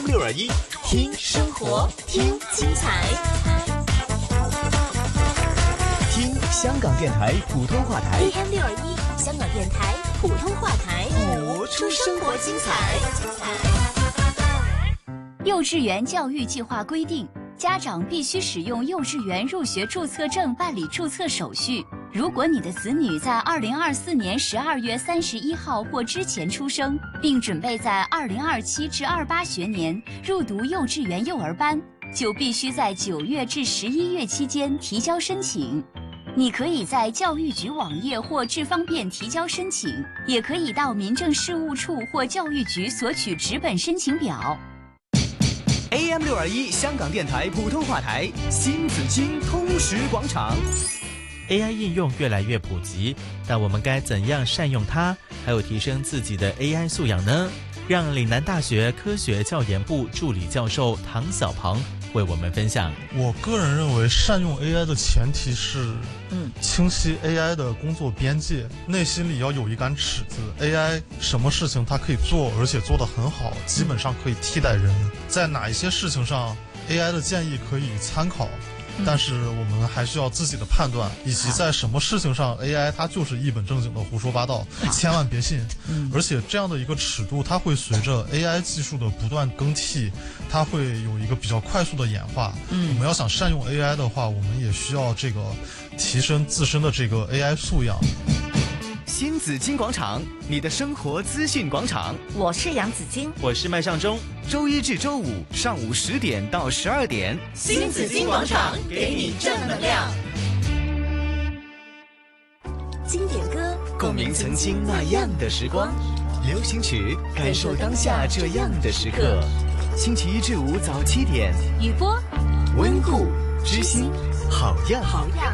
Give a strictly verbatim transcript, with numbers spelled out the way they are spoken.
六二一，听生活，听精彩，听香港电台普通话台 A M 六二一，香港电台普通话台， 活出生活精彩。 幼稚园教育计划规定，家长必须使用幼稚园入学注册证办理注册手续。如果你的子女在二零二四年十二月三十一号或之前出生，并准备在二零二七至二八学年入读幼稚园幼儿班，就必须在九月至十一月期间提交申请。你可以在教育局网页或智方便提交申请，也可以到民政事务处或教育局索取纸本申请表。 A M 六二一，香港电台普通话台，新紫金通识广场。 A I 应用越来越普及，但我们该怎样善用它，还有提升自己的 A I 素养呢？让岭南大学科学教研部助理教授唐小鹏为我们分享。 我个人认为，善用 A I 的前提是， 嗯， 清晰 A I 的工作边界，内心里要有一杆尺子。A I 什么事情它可以做，而且做得很好，基本上可以替代人。在哪一些事情上 ，A I 的建议可以参考。但是我们还需要自己的判断，以及在什么事情上 A I 它就是一本正经的胡说八道，千万别信。而且这样的一个尺度，它会随着 A I 技术的不断更替，它会有一个比较快速的演化。我们要想善用 A I 的话，我们也需要这个提升自身的这个 A I 素养。 新紫金广场，你的生活资讯广场。 我是杨紫金， 我是麦尚中。 周一至周五上午十点到十二点， 新紫金广场给你正能量。经典歌， 共鸣曾经那样的时光；流行曲，感受当下这样的时刻。星期一至五早七点， 雨波， 温故知新，好样好样。